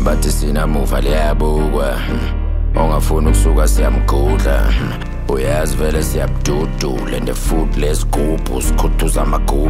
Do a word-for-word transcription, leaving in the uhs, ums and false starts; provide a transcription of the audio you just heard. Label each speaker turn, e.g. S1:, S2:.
S1: bathi sinamuva liyabukwa, ongafuna ukusuka siyamgudla. Uyazi vele siyabududula and the food lesigubhu sikhuthuza amagubhu.